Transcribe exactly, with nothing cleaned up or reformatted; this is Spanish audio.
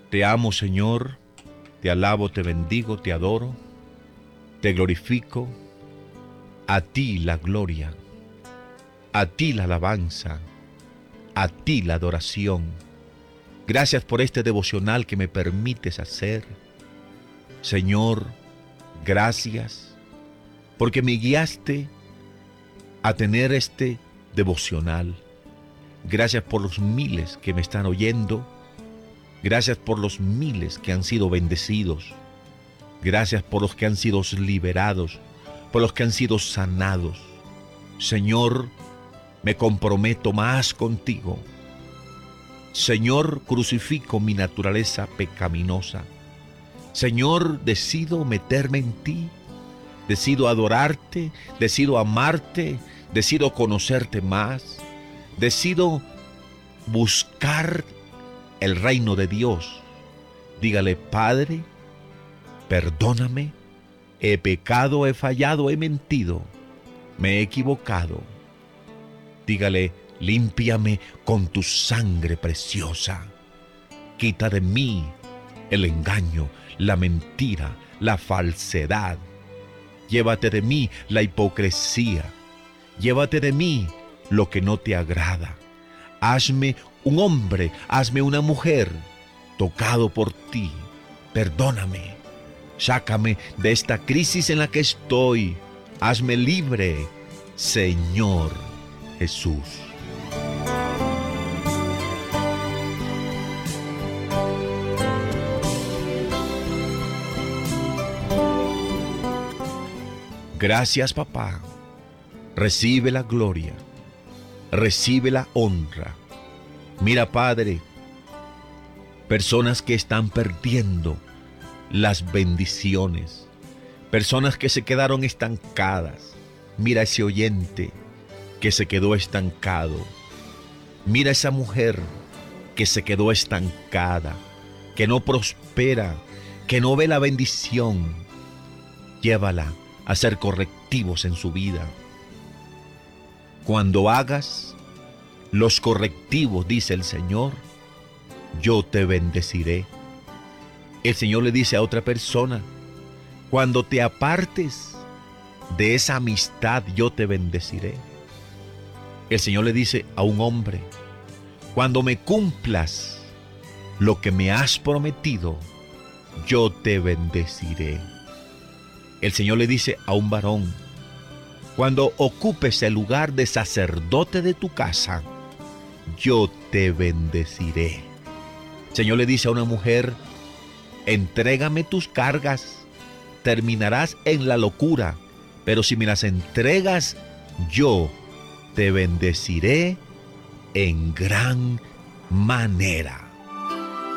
Te amo, Señor, te alabo, te bendigo, te adoro, te glorifico. A ti la gloria, a ti la alabanza, a ti la adoración. Gracias por este devocional que me permites hacer. Señor, gracias, porque me guiaste a tener este devocional. Gracias por los miles que me están oyendo. Gracias por los miles que han sido bendecidos. Gracias por los que han sido liberados, por los que han sido sanados. Señor, me comprometo más contigo. Señor, crucifico mi naturaleza pecaminosa. Señor, decido meterme en ti. Decido adorarte, decido amarte, decido conocerte más. Decido buscar el reino de Dios. Dígale: Padre, perdóname, he pecado, he fallado, he mentido, me he equivocado. Dígale: límpiame con tu sangre preciosa. Quita de mí el engaño, la mentira, la falsedad. Llévate de mí la hipocresía. Llévate de mí lo que no te agrada. Hazme un hombre, hazme una mujer tocado por ti. Perdóname. Sácame de esta crisis en la que estoy. Hazme libre, Señor Jesús. Gracias, papá. Recibe la gloria. Recibe la honra. Mira, Padre, personas que están perdiendo las bendiciones, personas que se quedaron estancadas. Mira ese oyente que se quedó estancado. Mira esa mujer que se quedó estancada, que no prospera, que no ve la bendición. Llévala a hacer correctivos en su vida. Cuando hagas los correctivos, dice el Señor, yo te bendeciré. El Señor le dice a otra persona: cuando te apartes de esa amistad, yo te bendeciré. El Señor le dice a un hombre: cuando me cumplas lo que me has prometido, yo te bendeciré. El Señor le dice a un varón: cuando ocupes el lugar de sacerdote de tu casa, yo te bendeciré. El Señor le dice a una mujer: entrégame tus cargas, terminarás en la locura, pero si me las entregas, yo te bendeciré en gran manera.